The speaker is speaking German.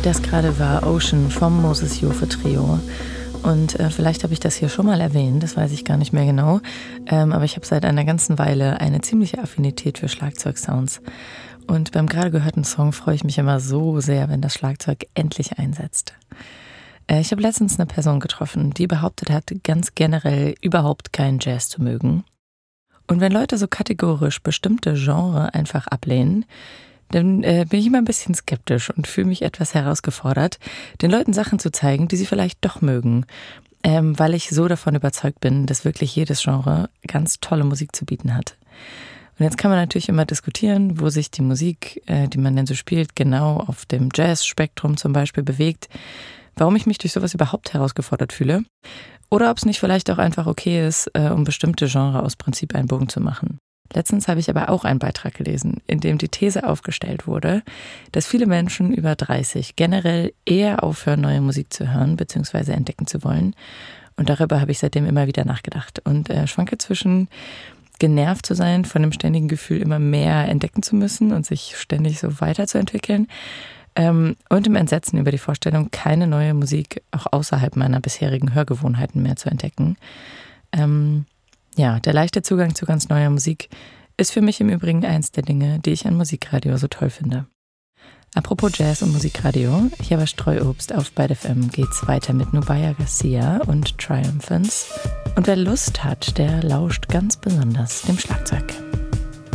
Das gerade war Ocean vom Moses Jofe Trio. Und vielleicht habe ich das hier schon mal erwähnt, das weiß ich gar nicht mehr genau. Aber ich habe seit einer ganzen Weile eine ziemliche Affinität für Schlagzeugsounds. Und beim gerade gehörten Song freue ich mich immer so sehr, wenn das Schlagzeug endlich einsetzt. Ich habe letztens eine Person getroffen, die behauptet hat, ganz generell überhaupt keinen Jazz zu mögen. Und wenn Leute so kategorisch bestimmte Genres einfach ablehnen, dann bin ich immer ein bisschen skeptisch und fühle mich etwas herausgefordert, den Leuten Sachen zu zeigen, die sie vielleicht doch mögen, weil ich so davon überzeugt bin, dass wirklich jedes Genre ganz tolle Musik zu bieten hat. Und jetzt kann man natürlich immer diskutieren, wo sich die Musik, die man denn so spielt, genau auf dem Jazz-Spektrum zum Beispiel bewegt, warum ich mich durch sowas überhaupt herausgefordert fühle oder ob es nicht vielleicht auch einfach okay ist, um bestimmte Genres aus Prinzip einen Bogen zu machen. Letztens habe ich aber auch einen Beitrag gelesen, in dem die These aufgestellt wurde, dass viele Menschen über 30 generell eher aufhören, neue Musik zu hören bzw. entdecken zu wollen. Und darüber habe ich seitdem immer wieder nachgedacht und schwanke zwischen genervt zu sein von dem ständigen Gefühl, immer mehr entdecken zu müssen und sich ständig so weiterzuentwickeln und im Entsetzen über die Vorstellung, keine neue Musik auch außerhalb meiner bisherigen Hörgewohnheiten mehr zu entdecken. Ja, der leichte Zugang zu ganz neuer Musik ist für mich im Übrigen eins der Dinge, die ich an Musikradio so toll finde. Apropos Jazz und Musikradio, hier bei Streuobst auf Byte FM geht's weiter mit Nubya Garcia und Triumphants. Und wer Lust hat, der lauscht ganz besonders dem Schlagzeug.